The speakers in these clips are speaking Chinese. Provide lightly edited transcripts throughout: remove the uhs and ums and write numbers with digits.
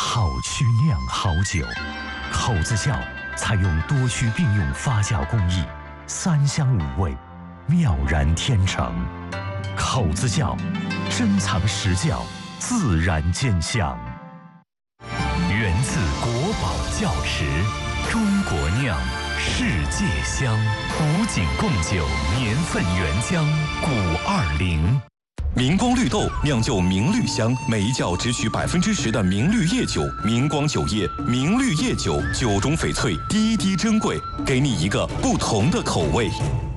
好曲酿好酒，口子窖采用多区并用发酵工艺，3香5味，妙然天成。口子窖，珍藏实窖，自然见香。源自国宝窖池，中国酿，世界香。古井贡酒年份原浆520。 明光绿豆酿就明绿香，每一窖只取10%的明绿叶酒。明光酒业明绿叶酒，酒中翡翠，滴滴珍贵，给你一个不同的口味。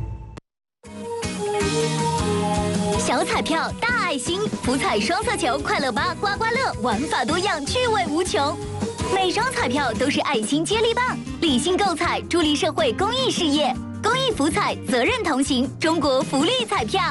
小彩票大爱心，福彩双色球，快乐吧刮刮乐，玩法多样，趣味无穷。每张彩票都是爱心接力棒，理性购彩，助力社会公益事业。公益福彩，责任同行，中国福利彩票。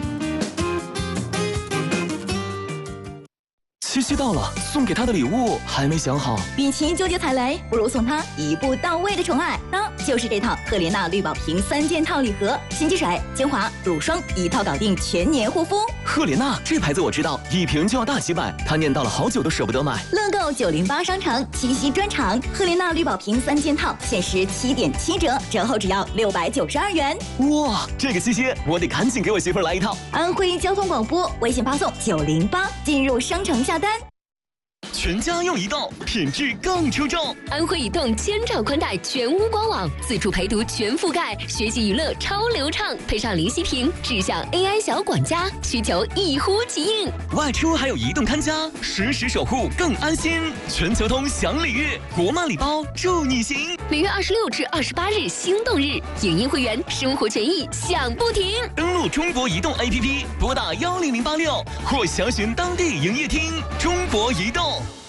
七夕到了，送给他的礼物还没想好。 与其纠结踩雷，不如送他一步到位的宠爱，那就是这套赫莲娜绿宝瓶3件套礼盒，洗洁水、精华、乳霜一套搞定，全年护肤。 赫莲娜这牌子我知道，一瓶就要大几百，他念叨了好久都舍不得买。 乐购908商城七夕专场，赫莲娜绿宝瓶3件套限时7.7折，折后只要692元。 哇，这个七夕我得赶紧给我媳妇儿来一套。 安徽交通广播微信发送908，进入商城下单。 全家用移动，品质更出众。 安徽移动千兆宽带全屋官网，自助陪读全覆盖，学习娱乐超流畅，配上零息屏，智享 AI 小管家，需求一呼即应。 外出还有移动看家，实时守护更安心。全球通享礼遇，国漫礼包祝你行。 6月26至28日心动日，影音会员生活权益享不停。 登录中国移动 APP，拨打10086或详询当地营业厅。中国移动。